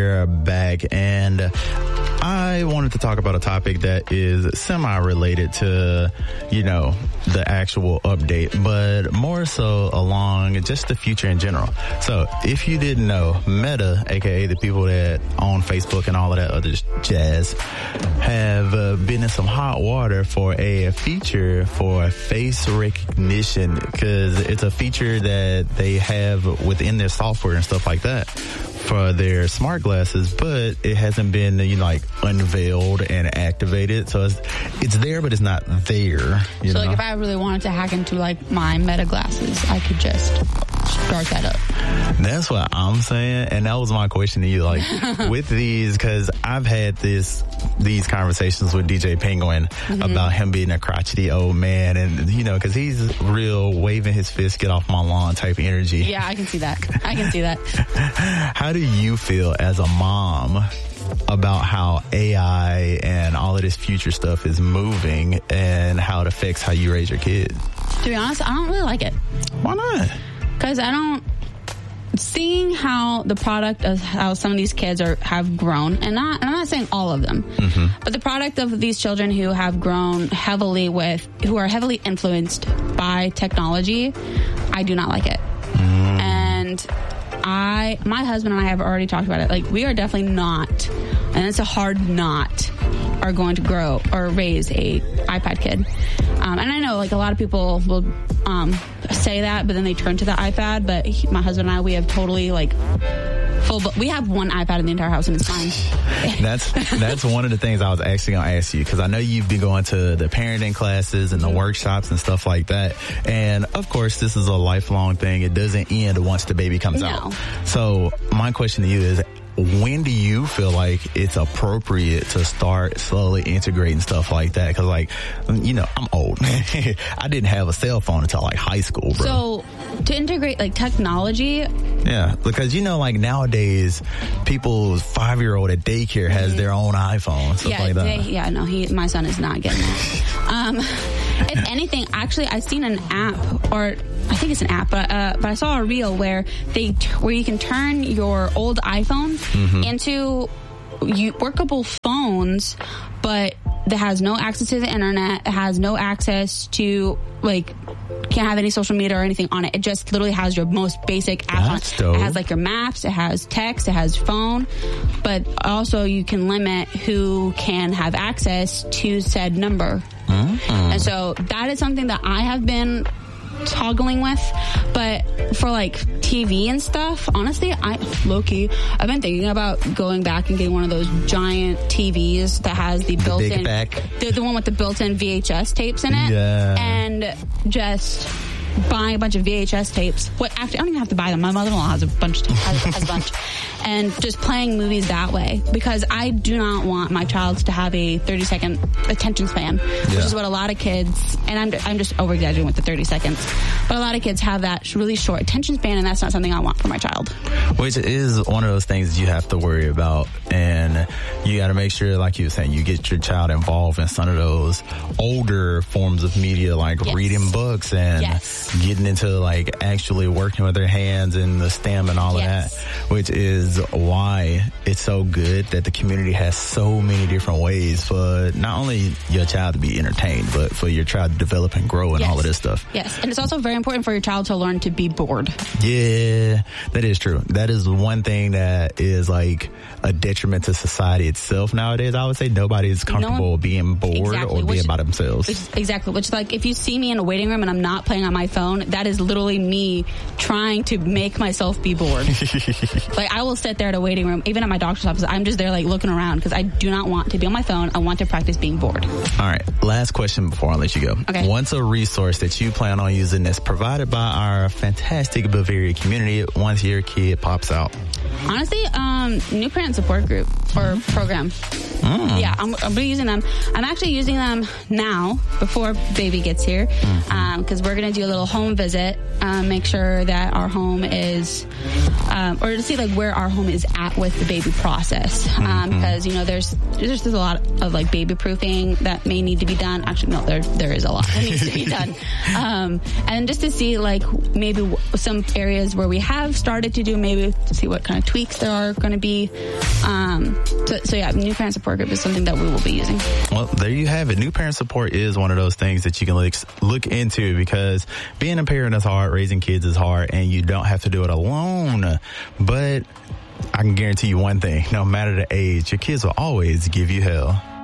we're back, and I wanted to talk about a topic that is semi-related to, the actual update, but more so along just the future in general. So if you didn't know, Meta, aka the people that own Facebook and all of that other jazz, have been in some hot water for a feature for face recognition, because it's a feature that they have within their software and stuff like that for their smart glasses, but it hasn't been unveiled and activated. So it's there, but it's not there. So if I really wanted to hack into my Meta glasses, I could just start that up. That's what I'm saying, and that was my question to you. With these, because I've had these conversations with DJ Penguin about him being a crotchety old man, and because he's real waving his fist, get off my lawn type energy. Yeah, I can see that. How do you feel as a mom about how AI and all of this future stuff is moving and how it affects how you raise your kids? To be honest, I don't really like it. Why not? Because seeing how the product of how some of these kids have grown, and I'm not saying all of them, but the product of these children who have grown who are heavily influenced by technology, I do not like it. And my husband and I have already talked about it. We are definitely not, and it's a hard not, are going to grow or raise a iPad kid. And I know a lot of people will say that, but then they turn to the iPad. But my husband and I, we have totally we have one iPad in the entire house, and it's fine. That's one of the things I was actually going to ask you, because I know you've been going to the parenting classes and the workshops and stuff like that. And of course, this is a lifelong thing. It doesn't end once the baby comes out. So my question to you is, when do you feel like it's appropriate to start slowly integrating stuff like that? Because, I'm old. I didn't have a cell phone until high school, bro. So to integrate technology, yeah, because nowadays, people's 5-year-old at daycare has their own iPhone, stuff like that. My son is not getting that. If anything, actually, I've seen an app, or I think it's an app, but I saw a reel where you can turn your old iPhone into workable phones, but that has no access to the internet, it has no access to can't have any social media or anything on it. It just literally has your most basic apps on it. Dope. It has your maps, it has text, it has phone, but also you can limit who can have access to said number. And so that is something that I have been toggling with. But for TV and stuff, honestly, I've been thinking about going back and getting one of those giant TVs that has the built-in, the one with the built-in VHS tapes in it, and just buying a bunch of VHS tapes. Actually, I don't even have to buy them. My mother-in-law has a bunch, and just playing movies that way, because I do not want my child to have a 30-second attention span, which is what a lot of kids, and I'm just over-exaggerating with the 30 seconds, but a lot of kids have that really short attention span, and that's not something I want for my child. Which is one of those things you have to worry about, and you got to make sure, like you were saying, you get your child involved in some of those older forms of media, reading books and getting into actually working with their hands and the STEM and all of that, which is why it's so good that the community has so many different ways for not only your child to be entertained, but for your child to develop and grow and all of this stuff. Yes, and it's also very important for your child to learn to be bored. Yeah, that is true. That is one thing that is a detriment to society itself nowadays. I would say nobody is comfortable being bored or being by themselves. Which if you see me in a waiting room and I'm not playing on my phone, that is literally me trying to make myself be bored. I will sit there at a waiting room, even at my doctor's office. I'm just there looking around because I do not want to be on my phone. I want to practice being bored. All right. Last question before I let you go. Okay. What's a resource that you plan on using that's provided by our fantastic Bavaria community once your kid pops out? Honestly, New Parent Support Group or program. Yeah, I'm using them. I'm actually using them now before baby gets here, because we're going to do a little home visit, make sure that our home is, or to see where our home is at with the baby process. Because there's a lot of baby proofing that may need to be done. Actually, no, there is a lot that needs to be done. And just to see maybe some areas where we have started to do, maybe to see what kind of tweaks there are going to be. So yeah, new parent support group is something that we will be using. Well, there you have it. New parent support is one of those things that you can look into, because being a parent is hard, raising kids is hard, and you don't have to do it alone. But I can guarantee you one thing: no matter the age, your kids will always give you hell.